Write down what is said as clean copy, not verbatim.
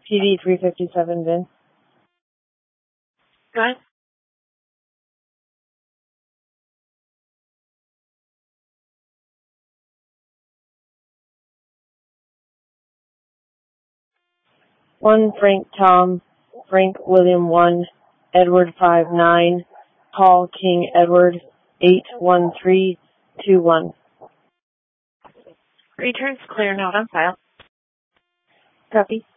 PD 357, Vin. Go ahead. One Frank Tom, Frank William 1, Edward 5-9, Paul King Edward 81321. Returns clear, note on file. Copy.